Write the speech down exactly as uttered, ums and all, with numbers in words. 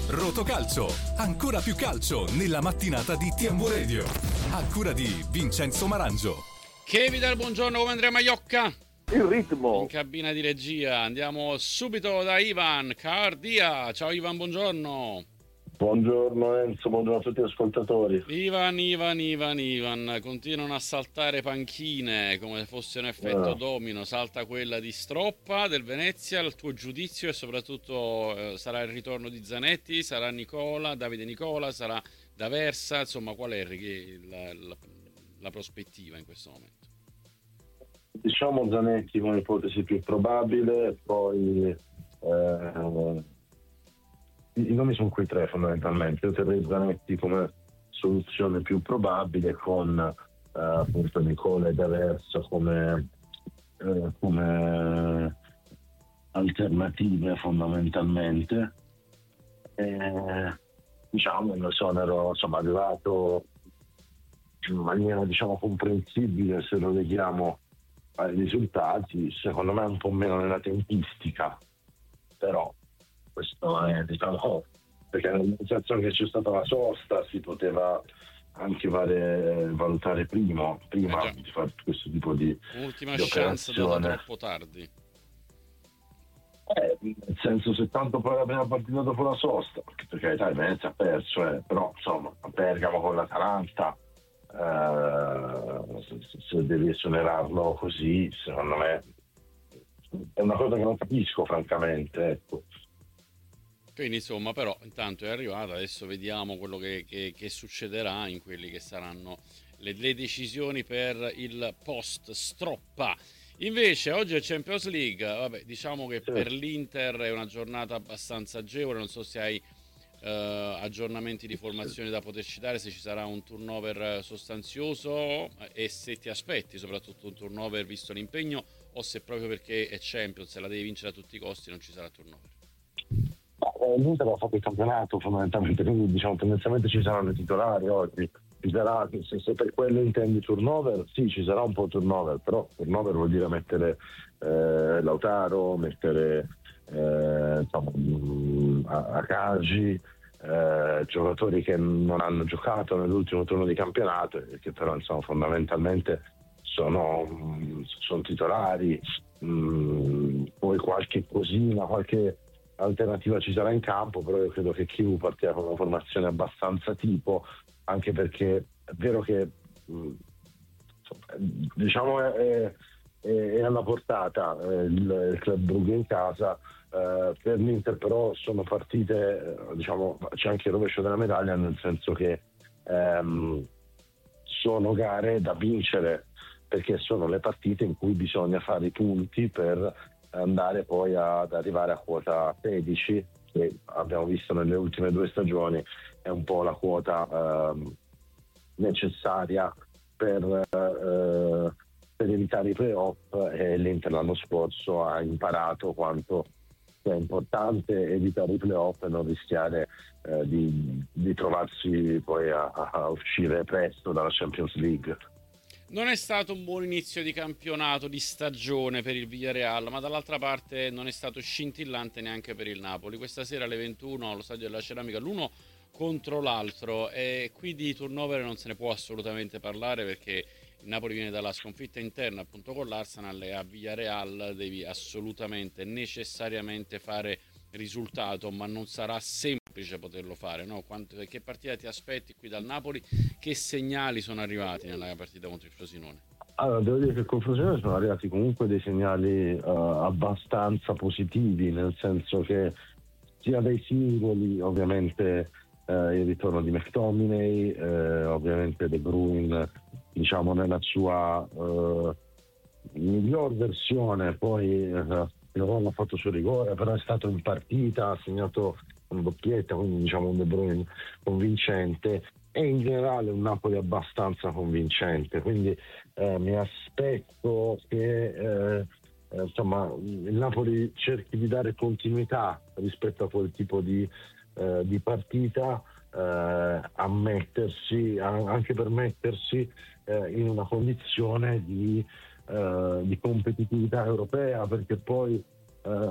Rotocalcio, ancora più calcio nella mattinata di T M Radio. A cura di Vincenzo Marangio. Che vi dà il buongiorno come Andrea Maiocca? Il ritmo. In cabina di regia andiamo subito da Ivan Cardia. Ciao Ivan, buongiorno. Buongiorno Enzo, buongiorno a tutti gli ascoltatori. Ivan, Ivan, Ivan, Ivan, continuano a saltare panchine come se fosse un effetto Eh. domino. Salta quella di Stroppa del Venezia, il tuo giudizio e soprattutto eh, sarà il ritorno di Zanetti, sarà Nicola, Davide Nicola, sarà D'Aversa, insomma qual è la, la, la prospettiva in questo momento? Diciamo Zanetti come ipotesi più probabile, poi eh, i nomi sono quei tre fondamentalmente. Io terrei Zanetti come soluzione più probabile, con eh, appunto Nicola e D'Aversa come, eh, come alternative fondamentalmente. E, diciamo un esonero insomma arrivato in maniera diciamo comprensibile se lo leghiamo ai risultati, secondo me un po' meno nella tempistica, però questo è diciamo perché nel senso che c'è stata la sosta si poteva anche fare, valutare prima prima eh di fare questo tipo di un'ultima di chance data operazione. troppo tardi. Eh, nel senso, se tanto poi la prima partita dopo la sosta, perché per carità il Venezia ha perso, eh, però insomma a Bergamo con l'Atalanta, eh, se, se devi esonerarlo così, secondo me è una cosa che non capisco francamente, ecco. Quindi insomma, però intanto è arrivata, adesso vediamo quello che, che, che succederà in quelli che saranno le, le decisioni per il post Stroppa. Invece oggi è Champions League, vabbè, diciamo che Sì. per l'Inter è una giornata abbastanza agevole, non so se hai eh, aggiornamenti di formazione da poterci dare, se ci sarà un turnover sostanzioso e se ti aspetti soprattutto un turnover visto l'impegno, o se proprio perché è Champions e la devi vincere a tutti i costi non ci sarà turnover. L'Inter ha fatto il campionato fondamentalmente, quindi diciamo tendenzialmente ci saranno i titolari oggi. Ci sarà, se, se per quello intendi turnover, sì, ci sarà un po' turnover, però turnover vuol dire mettere eh, Lautaro, mettere eh, insomma, mh, Akanji, eh, giocatori che non hanno giocato nell'ultimo turno di campionato e che però insomma fondamentalmente sono, mh, sono titolari. Mh, poi qualche cosina, qualche alternativa ci sarà in campo, però io credo che Chivu partirà con una formazione abbastanza tipo, anche perché è vero che mh, diciamo è, è, è alla portata eh, il, il Club Brugge in casa, eh, per l'Inter però sono partite, eh, diciamo c'è anche il rovescio della medaglia, nel senso che ehm, sono gare da vincere, perché sono le partite in cui bisogna fare i punti per andare poi ad arrivare a quota sedici, che abbiamo visto nelle ultime due stagioni è un po' la quota ehm, necessaria per, eh, per evitare i playoff, e l'Inter l'anno scorso ha imparato quanto sia importante evitare i playoff e non rischiare eh, di, di trovarsi poi a, a uscire presto dalla Champions League. Non è stato un buon inizio di campionato, di stagione per il Villarreal, ma dall'altra parte non è stato scintillante neanche per il Napoli. Questa sera alle ventuno allo Stadio della Ceramica l'uno contro l'altro, e qui di turnover non se ne può assolutamente parlare, perché il Napoli viene dalla sconfitta interna appunto con l'Arsenal, e a Villarreal devi assolutamente, necessariamente fare risultato, ma non sarà semplice poterlo fare, no? Quanto, che partita ti aspetti qui dal Napoli? Che segnali sono arrivati nella partita contro il Frosinone? Allora, devo dire che con Frosinone sono arrivati comunque dei segnali uh, abbastanza positivi, nel senso che sia dai singoli, ovviamente uh, il ritorno di McTominay, uh, ovviamente De Bruyne diciamo nella sua uh, miglior versione, poi uh, non ha fatto il suo rigore, però è stato in partita, ha segnato una doppietta, quindi diciamo un De Bruyne convincente, e in generale un Napoli abbastanza convincente, quindi eh, mi aspetto che eh, eh, insomma il Napoli cerchi di dare continuità rispetto a quel tipo di, eh, di partita, eh, a mettersi, a, anche per mettersi eh, in una condizione di, eh, di competitività europea, perché poi